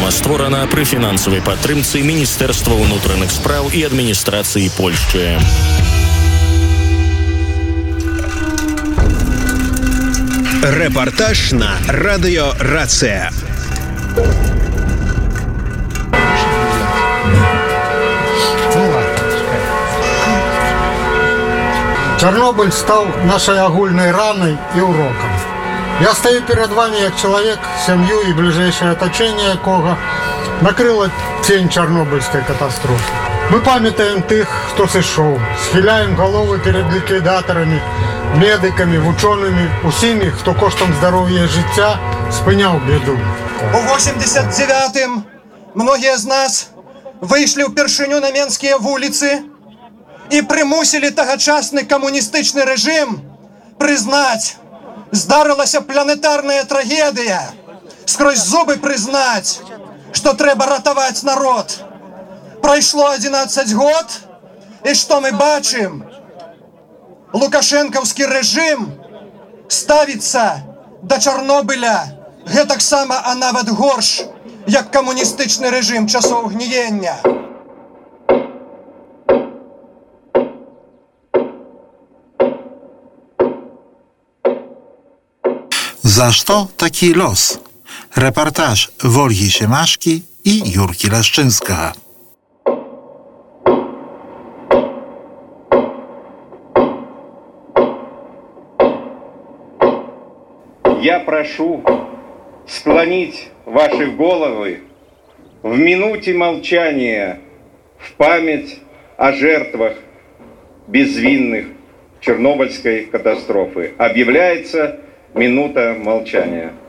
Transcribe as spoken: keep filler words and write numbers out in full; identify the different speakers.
Speaker 1: праграма створана пры фінансавай падтрымцы Міністэрства ўнутраных спраў і адміністрацыі Польшчы.
Speaker 2: Рэпартаж на радыё Рацыя.
Speaker 3: Чорнобыль стал нашей огульной раной и уроком. Я стою перед вами как человек, семью и ближайшее оточение кого накрыла тень Чернобыльской катастрофы. Мы памятаем тех, кто сышоў, схиляем головы перед ликвидаторами, медиками, учеными, усими, кто коштом здоровья и життя спынял беду.
Speaker 4: У восемьдесят девятым многие из нас вышли впершыню на Менские вулицы и примусили тагачасны камуністычны рэжым признать, здарылася планетарная трагедия, сквозь зубы признать, что трэба ратаваць народ. Пройшло одиннадцать год, и что мы бачым? Лукашенковский режим ставится до Чорнобыля гэтак сама, а нават горш, як камуністычны режим часоў гніення.
Speaker 5: Za co taki los? Reportaż Wolgi Siemaszki i Jurki Leszczyńska.
Speaker 6: Я прошу склонить ваши головы в минуте молчания в память о жертвах безвинных Чернобыльской катастрофы. Объявляется минута молчания.